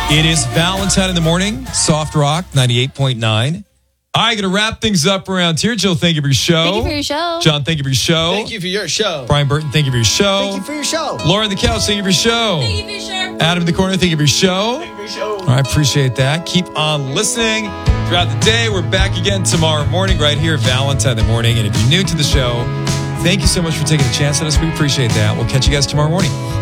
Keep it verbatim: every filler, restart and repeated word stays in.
It is Valentine in the morning, Soft Rock ninety-eight point nine. All right, going to wrap things up around here. Jill, thank you for your show. Thank you for your show. John, thank you for your show. Thank you for your show. Brian Burton, thank you for your show. Thank you for your show. Laura in the couch, thank you for your show. Thank you for your show. Adam in the corner, thank you for your show. Thank you for your show. I appreciate that. Keep on listening throughout the day. We're back again tomorrow morning right here at Valentine in the morning. And if you're new to the show, thank you so much for taking a chance on us. We appreciate that. We'll catch you guys tomorrow morning.